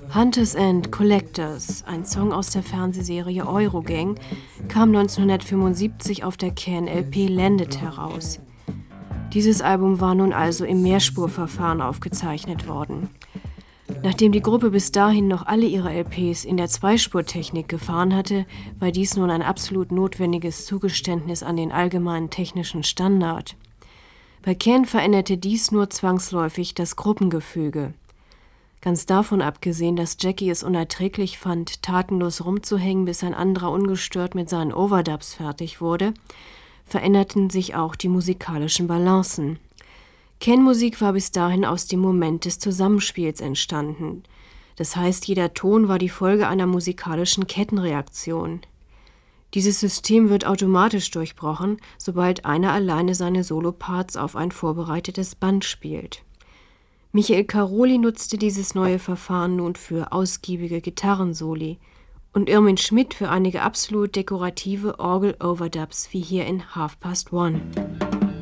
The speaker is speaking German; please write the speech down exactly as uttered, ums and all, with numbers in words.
Hunters and Collectors, ein Song aus der Fernsehserie Eurogang, kam neunzehnhundertfünfundsiebzig auf der Can-L P Landed heraus. Dieses Album war nun also im Mehrspurverfahren aufgezeichnet worden. Nachdem die Gruppe bis dahin noch alle ihre L Ps in der Zweispurtechnik gefahren hatte, war dies nun ein absolut notwendiges Zugeständnis an den allgemeinen technischen Standard. Bei Can veränderte dies nur zwangsläufig das Gruppengefüge. Ganz davon abgesehen, dass Jackie es unerträglich fand, tatenlos rumzuhängen, bis ein anderer ungestört mit seinen Overdubs fertig wurde, veränderten sich auch die musikalischen Balancen. Can-Musik war bis dahin aus dem Moment des Zusammenspiels entstanden. Das heißt, jeder Ton war die Folge einer musikalischen Kettenreaktion. Dieses System wird automatisch durchbrochen, sobald einer alleine seine Soloparts auf ein vorbereitetes Band spielt. Michael Caroli nutzte dieses neue Verfahren nun für ausgiebige Gitarrensoli und Irmin Schmidt für einige absolut dekorative Orgel-Overdubs wie hier in Half Past One.